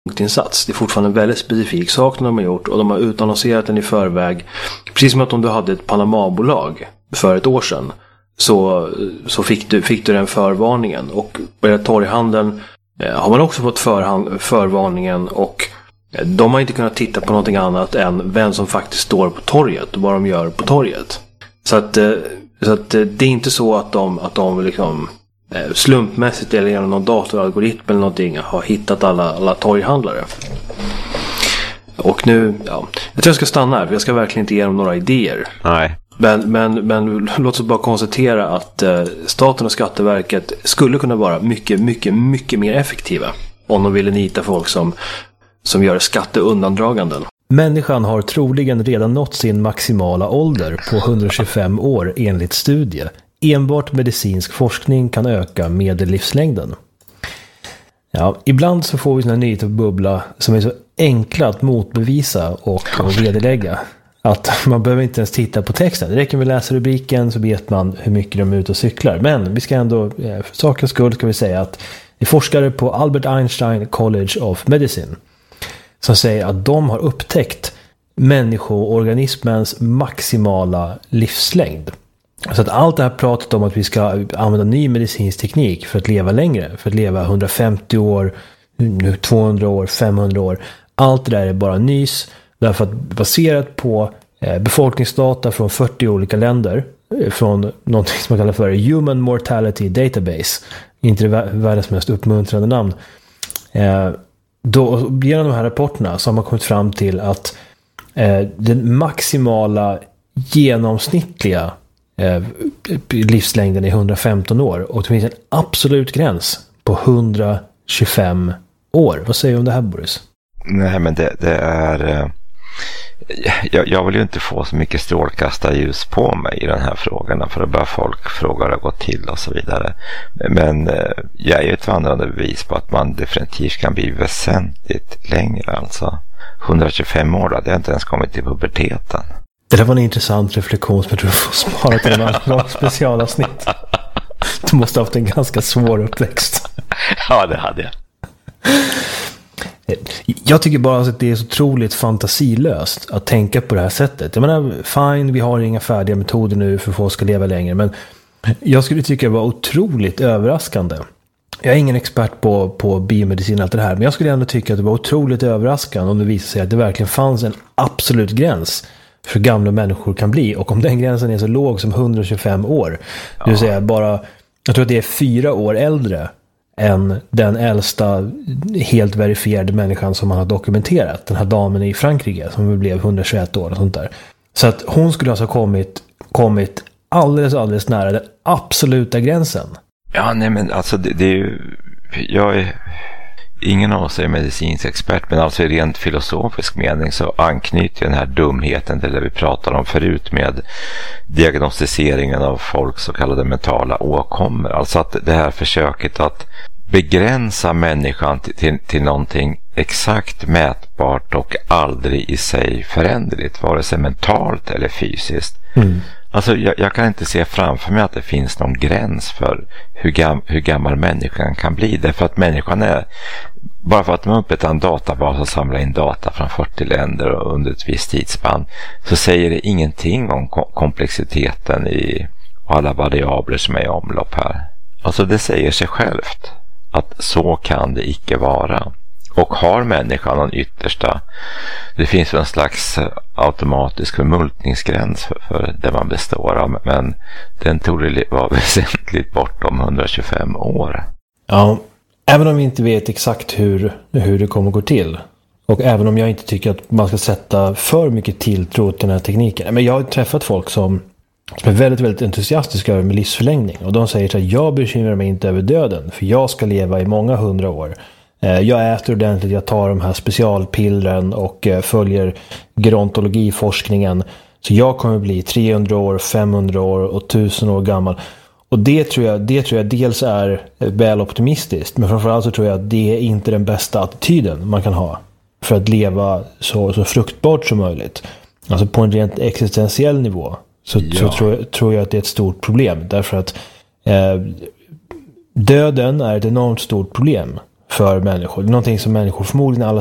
punktinsats. Det är fortfarande en väldigt specifik sak de har gjort och de har utannonserat den i förväg. Precis som att om du hade ett Panama-bolag för ett år sedan så fick du den förvarningen. Och på torghandeln har man också fått förvarningen och de har inte kunnat titta på någonting annat än vem som faktiskt står på torget och vad de gör på torget. Så att det är inte så att de liksom slumpmässigt eller genom någon datoralgoritm eller någonting har hittat alla torghandlare. Och nu, jag tror jag ska stanna här för jag ska verkligen inte ge dem några idéer. Nej. Men låt oss bara konstatera att staten och Skatteverket skulle kunna vara mycket, mycket, mycket mer effektiva om de ville nita folk som gör skatteundandraganden. Människan har troligen redan nått sin maximala ålder på 125 år enligt studie. Enbart medicinsk forskning kan öka medellivslängden. Ja, ibland så får vi såna nyheter på bubbla som är så enkla att motbevisa och vederlägga att man behöver inte ens titta på texten. Det räcker med att läsa rubriken så vet man hur mycket de är ute och cyklar. Men vi ska ändå, för sakens skull ska vi säga att det är forskare på Albert Einstein College of Medicine som säger att de har upptäckt människoorganismens maximala livslängd. Så att allt det här pratet om att vi ska använda ny medicinsk teknik för att leva längre, för att leva 150 år, 200 år, 500 år, allt det där är bara nys därför att baserat på befolkningsdata från 40 olika länder från någonting som man kallar för Human Mortality Database, inte det världens mest uppmuntrande namn. Då, genom de här rapporterna så har man kommit fram till att den maximala genomsnittliga livslängden är 115 år och det finns en absolut gräns på 125 år. Vad säger du om det här, Boris? Nej, men det är... Jag vill ju inte få så mycket strålkastarljus på mig i den här frågan för att börja folk fråga hur det gått till och så vidare. Men jag är ju ett vandrande bevis på att man definitivt kan bli väsentligt längre. Alltså 125 år, det har inte ens kommit till puberteten. Det där var en intressant reflektion som jag tror du får spara till en annan specialavsnitt. Du måste ha haft en ganska svår uppväxt. Ja, det hade jag. Jag tycker bara att det är så otroligt fantasilöst att tänka på det här sättet. Jag menar, fine, vi har inga färdiga metoder nu för att folk ska leva längre, men jag skulle tycka det var otroligt överraskande. Jag är ingen expert på biomedicin och allt det här, men jag skulle ändå tycka att det var otroligt överraskande om det visade sig att det verkligen fanns en absolut gräns för gamla människor kan bli. Och om den gränsen är så låg som 125 år, det vill säga bara, jag tror att det är 4 år äldre än den äldsta helt verifierade människan som man har dokumenterat. Den här damen i Frankrike som blev 121 år och sånt där. Så att hon skulle alltså kommit alldeles nära den absoluta gränsen. Ja, nej, men alltså det är ju... Jag är... Ingen av oss är medicinsk expert, men alltså i rent filosofisk mening så anknyter den här dumheten till det vi pratade om förut med diagnostiseringen av folks så kallade mentala åkommor. Alltså att det här försöket att begränsa människan till någonting exakt mätbart och aldrig i sig föränderligt, vare sig mentalt eller fysiskt. Alltså jag kan inte se framför mig att det finns någon gräns för hur gammal människan kan bli. Därför att människan är, bara för att man upprättar en databas och samlar in data från 40 länder och under ett visst tidsspann, så säger det ingenting om komplexiteten i alla variabler som är i omlopp här. Alltså det säger sig självt att så kan det icke vara. Och har människan någon yttersta, det finns en slags automatisk förmultningsgräns för det man består av, men den torde vara väsentligt bortom 125 år. Ja, även om vi inte vet exakt hur det kommer gå till, och även om jag inte tycker att man ska sätta för mycket tilltro till den här tekniken, men jag har träffat folk som är väldigt, väldigt entusiastiska över med livsförlängning, och de säger att jag bekymrar mig inte över döden, för jag ska leva i många 100 år. Jag äter ordentligt, jag tar de här specialpillren och följer gerontologiforskningen. Så jag kommer bli 300 år, 500 år och 1000 år gammal. Och det tror jag dels är väl optimistiskt, men framförallt så tror jag att det är inte den bästa attityden man kan ha för att leva så fruktbart som möjligt. Alltså på en rent existentiell nivå så tror jag att det är ett stort problem. Därför att döden är ett enormt stort problem för människor. Någonting som människor förmodligen alla